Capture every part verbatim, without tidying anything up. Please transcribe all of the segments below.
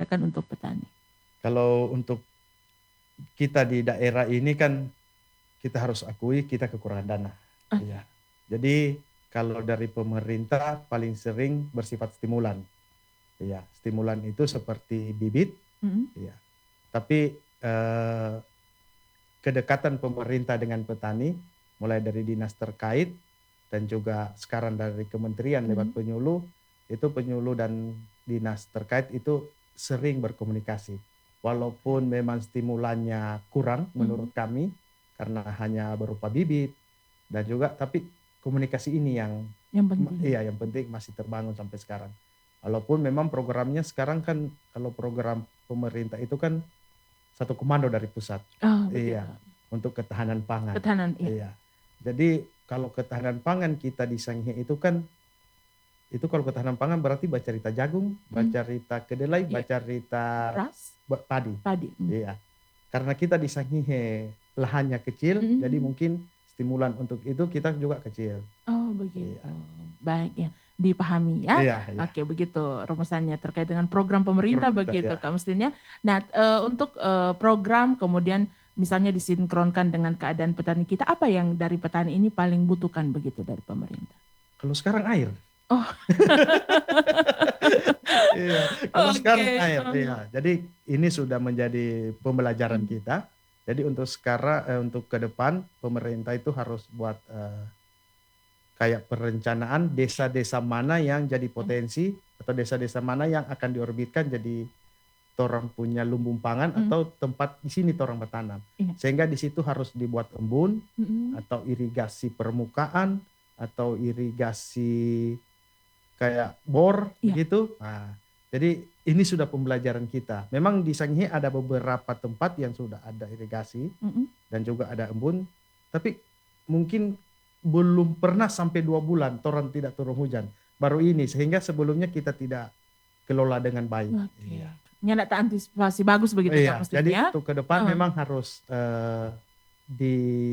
dibayarkan untuk petani? Kalau untuk kita di daerah ini kan kita harus akui kita kekurangan dana. Ah. Iya. Jadi kalau dari pemerintah paling sering bersifat stimulan. Iya, stimulan itu seperti bibit. Mm-hmm. Iya. Tapi eh, kedekatan pemerintah dengan petani mulai dari dinas terkait dan juga sekarang dari kementerian Mm-hmm. lewat penyuluh, itu penyuluh dan dinas terkait itu sering berkomunikasi. Walaupun memang stimulannya kurang menurut mm-hmm. kami karena hanya berupa bibit dan juga tapi komunikasi ini yang yang penting. Iya, yang penting masih terbangun sampai sekarang. Walaupun memang programnya sekarang kan kalau program pemerintah itu kan satu komando dari pusat. Oh, iya, untuk ketahanan pangan. Ketahanan, iya. iya. Jadi kalau ketahanan pangan kita di Sangihe itu kan itu kalau ketahanan pangan berarti bacarita jagung, hmm. bacarita kedelai, yeah. bacarita beras, padi. Padi. Hmm. Iya. Karena kita di Sangihe lahannya kecil, hmm. jadi mungkin stimulan untuk itu kita juga kecil. Oh, begitu. Iya. Baik ya. Dipahami ya. Iya, iya. Oke, begitu rumusannya terkait dengan program pemerintah Program, begitu iya. Kak Muslinnya. Nah, e, untuk e, program kemudian misalnya disinkronkan dengan keadaan petani kita, apa yang dari petani ini paling butuhkan begitu dari pemerintah? Kalau sekarang air. Oh. iya, kalau okay. sekarang air, iya. Jadi ini sudah menjadi pembelajaran hmm. kita. Jadi untuk sekarang eh, untuk ke depan pemerintah itu harus buat eh, kayak perencanaan desa-desa mana yang jadi potensi hmm. atau desa-desa mana yang akan diorbitkan jadi torang punya lumbung pangan hmm. atau tempat di sini torang bertanam. Hmm. Sehingga di situ harus dibuat embun hmm. atau irigasi permukaan atau irigasi kayak bor yeah. gitu. Nah, jadi ini sudah pembelajaran kita. Memang di Sangihe ada beberapa tempat yang sudah ada irigasi hmm. dan juga ada embun, tapi mungkin belum pernah sampai dua bulan torang tidak turun hujan. Baru ini, sehingga sebelumnya kita tidak kelola dengan baik. Okay. Iya. Nggak tak antisipasi bagus begitu iya, Pak jadi ya? untuk ke depan uh. memang harus uh, di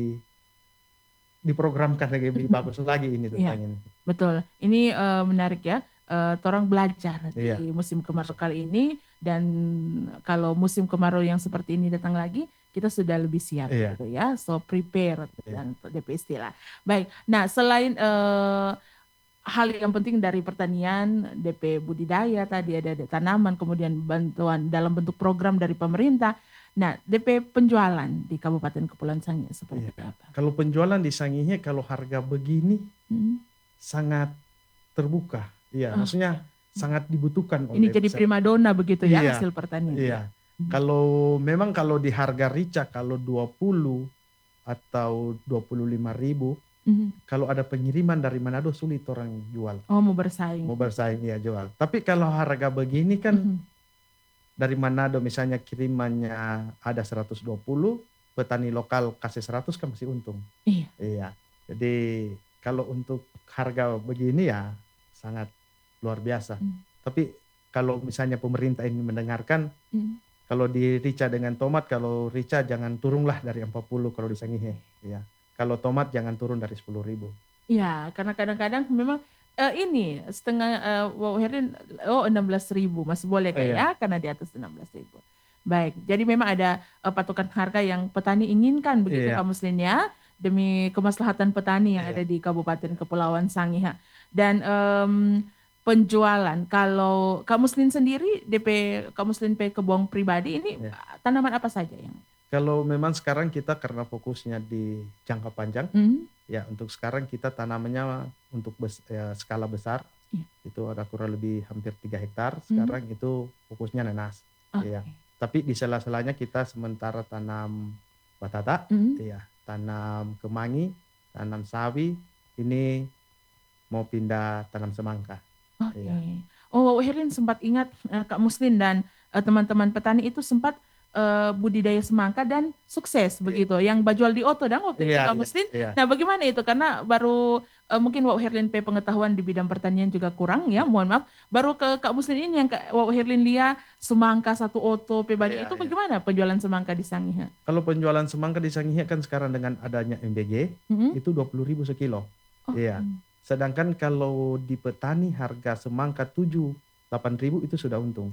diprogramkan lebih bagus lagi ini tentang iya, ini. Betul. Ini uh, menarik ya. Uh, torang belajar iya. di musim kemarau kali ini dan kalau musim kemarau yang seperti ini datang lagi kita sudah lebih siap iya. gitu ya, so prepare iya. dan D P istilah. Baik, nah selain uh, hal yang penting dari pertanian, D P budidaya tadi ada tanaman, kemudian bantuan dalam bentuk program dari pemerintah. Nah, D P penjualan di Kabupaten Kepulauan Sangihe seperti iya. apa? Kalau penjualan di Sangihe kalau harga begini hmm. sangat terbuka, iya, oh. maksudnya hmm. sangat dibutuhkan. Ini jadi primadona begitu ya iya. hasil pertanian. Iya. Hmm. Kalau memang kalau di harga rica kalau dua puluh atau dua puluh lima ribu, mm-hmm. kalau ada pengiriman dari Manado sulit orang jual. Oh, mau bersaing. Mau bersaing ya jual. Tapi kalau harga begini kan mm-hmm. dari Manado misalnya kirimannya ada seratus dua puluh, petani lokal kasih seratus kan masih untung. Iya. Iya. Jadi kalau untuk harga begini ya sangat luar biasa. Mm. Tapi kalau misalnya pemerintah ini mendengarkan mm. kalau di rica dengan tomat, kalau rica jangan turunlah dari empat puluh kalau di Sangihe. Ya. Kalau tomat jangan turun dari sepuluh ribu. Iya, karena kadang-kadang memang uh, ini setengah, uh, wow, Herlin, oh enam belas ribu, masih boleh kayak iya. ya, karena di atas enam belas ribu. Baik, jadi memang ada uh, patokan harga yang petani inginkan, begitu iya. Kak Muslin ya, demi kemaslahatan petani yang iya. ada di Kabupaten Kepulauan Sangihe. Dan um, penjualan, kalau Kak Muslin sendiri D P Kak Muslin P Kebong pribadi ini ya. Tanaman apa saja yang? Kalau memang sekarang kita karena fokusnya di jangka panjang, mm-hmm. ya untuk sekarang kita tanamannya untuk bes, ya, skala besar, ya. Itu ada kurang lebih hampir tiga hektar. Sekarang mm-hmm. itu fokusnya nanas, okay. ya. Tapi di sela-selanya kita sementara tanam batata, mm-hmm. ya, tanam kemangi, tanam sawi. Ini mau pindah tanam semangka. Oke. Okay. Ya. Oh, Herlin sempat ingat uh, Kak Muslin dan uh, teman-teman petani itu sempat uh, budidaya semangka dan sukses begitu. Yang bajual di Oto dan waktu itu Kak Muslin. Iya. Nah, bagaimana itu? Karena baru uh, mungkin Wak Herlin P pengetahuan di bidang pertanian juga kurang ya, mohon maaf. Baru ke Kak Muslin ini yang Wak Herlin lihat semangka satu Oto P Badi iya, itu bagaimana iya. penjualan semangka di Sangihe? Kalau penjualan semangka di Sangihe kan sekarang dengan adanya M B G mm-hmm. itu dua puluh ribu sekilo. Oh. Iya. Sedangkan kalau di petani harga semangka tujuh delapan ribu itu sudah untung.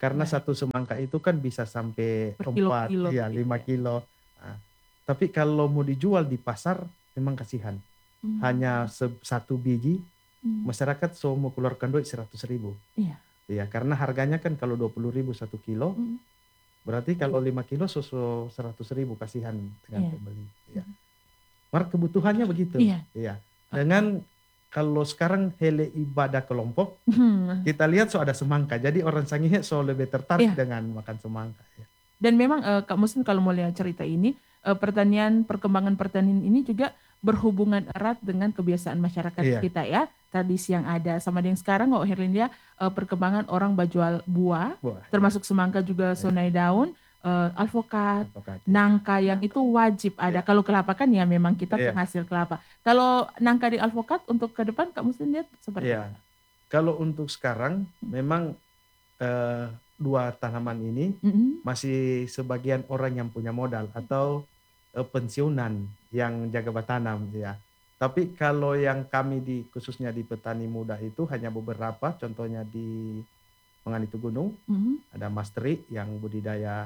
Karena Baik. satu semangka itu kan bisa sampai empat, Berkilo-kilo ya begitu lima ya. kilo. Nah, tapi kalau mau dijual di pasar memang kasihan. Hanya Hmm. se- satu biji, Hmm. masyarakat so mau keluarkan duit seratus ribu. Iya. Ya, karena harganya kan kalau dua puluh ribu satu kilo, Hmm. berarti kalau lima kilo susu seratus ribu, kasihan dengan Iya. pembeli. Ya. Maka kebutuhannya begitu. Iya. Ya. Oke. Dengan kalau sekarang hele ibadah kelompok, Hmm. kita lihat so ada semangka. Jadi orang Sangihe so lebih tertarik Iya. dengan makan semangka. Ya. Dan memang eh, Kak Muslim kalau mau lihat cerita ini, eh, pertanian, perkembangan pertanian ini juga berhubungan erat dengan kebiasaan masyarakat Iya. kita ya. Tradisi yang ada sama dengan sekarang kok Herlindia, eh, perkembangan orang berjual buah, Wah, termasuk semangka juga Iya. sonai daun, eh, alpukat, Alpukat, ya. nangka yang itu wajib ada. Iya. Kalau kelapa kan ya memang kita Iya. penghasil kelapa. Kalau nangka di alpukat untuk ke depan Kak Muslim lihat seperti Iya. apa? Kalau untuk sekarang memang eh, dua tanaman ini Mm-mm. masih sebagian orang yang punya modal atau eh, pensiunan yang jaga bertanam ya. Tapi kalau yang kami di khususnya di petani muda itu hanya beberapa, contohnya di Menganitu Gunung Mhm. ada Mas Tri yang budidaya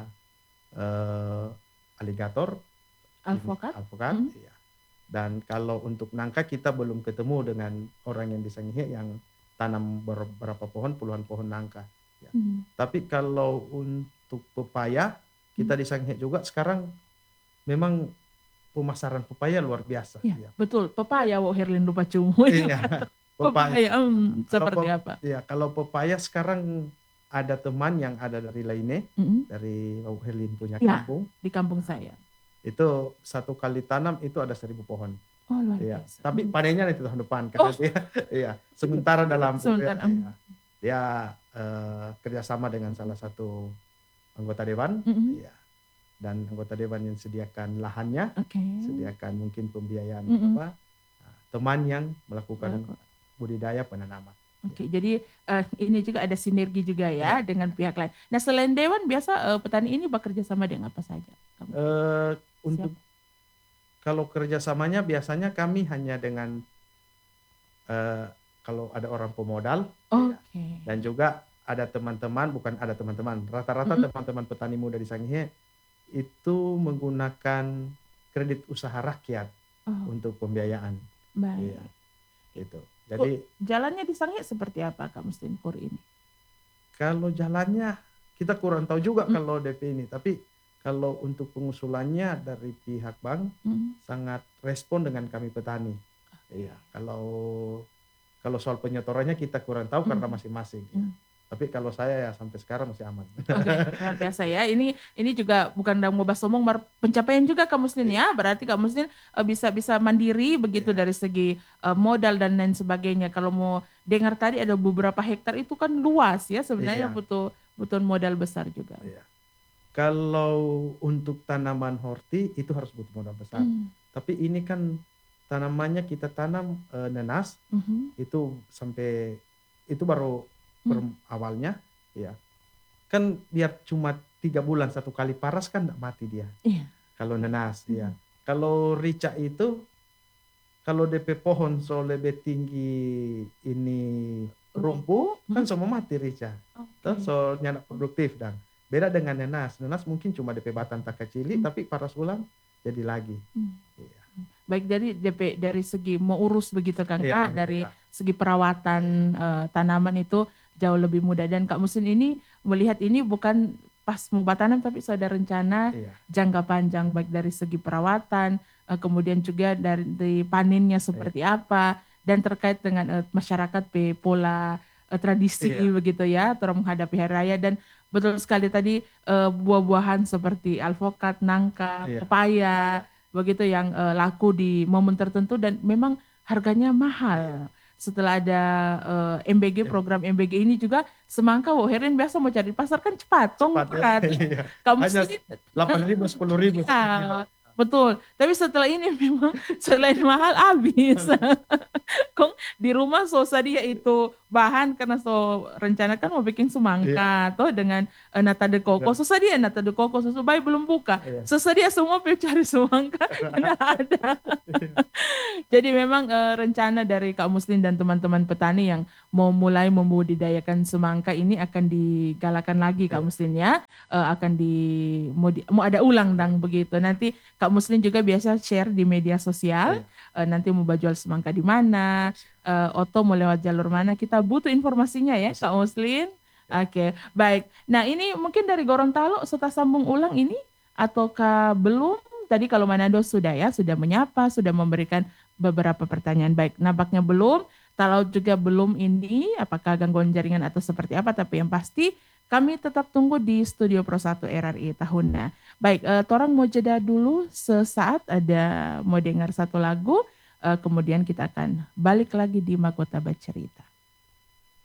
eh, aligator, Alpukat. alpukat, Mhm. ya. Dan kalau untuk nangka kita belum ketemu dengan orang yang di Sangihe yang tanam beberapa pohon, puluhan pohon nangka. Ya. Mhm. Tapi kalau untuk pepaya, kita Hmm. di Sangihe juga sekarang memang pemasaran pepaya luar biasa. Iya, Ya. betul. Pepaya wo Herlin lupa cumu. Iya, pepaya. Pepaya, em, Kalau seperti pe- apa? Ya, kalau pepaya sekarang ada teman yang ada dari Laine, Mm-mm. dari Wau Herlin punya Ya. kampung, Di kampung saya. itu satu kali tanam itu ada seribu pohon. Oh luar Iya, biasa. tapi Hmm. panennya nanti tahun depan karena Oh. dia, iya, sementara dalam Sementara, ya, em. dia eh, kerjasama dengan salah satu anggota dewan, Mm-mm. ya, dan anggota dewan yang sediakan lahannya, Oke. sediakan mungkin pembiayaan Mm-mm. apa, nah, teman yang melakukan Melakukan. budidaya penanaman. Oke, jadi eh, ini juga ada sinergi juga ya Ya. dengan pihak lain. Nah selain dewan biasa eh, petani ini bekerja sama dengan apa saja? Kamu? Eh, untuk Siapa? kalau kerjasamanya biasanya kami hanya dengan eh, kalau ada orang pemodal, ya, Oke. dan juga ada teman-teman, bukan ada teman-teman, rata-rata Mm-mm. teman-teman petani muda di Sangihe itu menggunakan kredit usaha rakyat Oh, untuk pembiayaan. baik. Iya, gitu. Jadi Jalannya di Sangihe seperti apa Kak Muslim Pur ini? kalau jalannya kita kurang tahu juga Mm. kalau D P ini, tapi kalau untuk pengusulannya dari pihak bank Mm. sangat respon dengan kami petani. Iya, kalau kalau soal penyetorannya kita kurang tahu karena Mm. masing-masing. Mm. Tapi kalau saya ya sampai sekarang masih aman. Oke, luar biasa ya. Ini ini juga bukan dalam ngobah sombong, mar- pencapaian juga Kak Muslim ya. Berarti Kak Muslim eh, bisa bisa mandiri begitu Iya. dari segi eh, modal dan lain sebagainya. Kalau mau dengar tadi ada beberapa hektar itu kan luas ya. Sebenarnya Iya. butuh butuh modal besar juga. Iya. Kalau untuk tanaman horti itu harus butuh modal besar. Hmm. Tapi ini kan tanamannya kita tanam eh, nenas Mhm. itu sampai itu baru Hmm. per- awalnya, ya. Kan biar cuma tiga bulan satu kali paras kan nggak mati dia. Iya. Kalau nenas, Hmm. ya. Kalau rica itu kalau D P pohon so lebih tinggi ini rumpu kan Hmm. semua mati rica. Oke. Terus so nyanak produktif dan beda dengan nenas. Nenas mungkin cuma D P batang tak kecili Hmm. tapi paras ulang jadi lagi. Hmm. Iya. Baik dari D P dari segi mau urus begitu kan Iya, Kak, dari iya. segi perawatan eh, tanaman itu jauh lebih mudah dan Kak Muslim ini melihat ini bukan pas mau tanam tapi sudah ada rencana Iya. jangka panjang baik dari segi perawatan eh, kemudian juga dari, dari panennya seperti apa dan terkait dengan eh, masyarakat pe pola eh, tradisi Iya. begitu ya terus menghadapi hari raya dan betul sekali tadi eh, buah-buahan seperti alpukat, nangka, Iya. pepaya begitu yang eh, laku di momen tertentu dan memang harganya mahal. Setelah ada eh, M B G, program M B G ini juga semangka wo Herin biasa mau cari pasar kan cepat, tong Cepat, ya. berat. Iya. Kamu Hanya sendiri delapan ribu, sepuluh ribu. ya, betul. Tapi setelah ini memang selain mahal habis. Kong di rumah sosa dia itu bahan karena so rencana kan mau bikin semangka yeah. Tuh dengan uh, nata de coco. Sesadia nata de coco susu bayi belum buka. Yeah. Sesadia semua pergi cari semangka karena ada. Jadi memang uh, rencana dari Kak Muslin dan teman-teman petani yang mau mulai membudidayakan semangka ini akan digalakan lagi Kak yeah. Muslin ya. Uh, akan di mau, di mau ada ulang dang begitu. Nanti Kak Muslin juga biasa share di media sosial. Yeah. Uh, nanti mau jual semangka di mana. Uh, Oto mau lewat jalur mana, kita butuh informasinya ya Kak Muslin. Oke, okay. Baik. Nah ini mungkin dari Gorontalo serta sambung ulang ini ataukah belum? Tadi kalau Manado sudah ya, sudah menyapa, sudah memberikan beberapa pertanyaan. Baik, nampaknya belum. Kalau juga belum ini, apakah gangguan jaringan atau seperti apa? Tapi yang pasti kami tetap tunggu di Studio Pro satu R R I Tahuna. Baik, uh, Torang mau jeda dulu sesaat, ada mau dengar satu lagu. Uh, kemudian kita akan balik lagi di Mahkota Bercerita.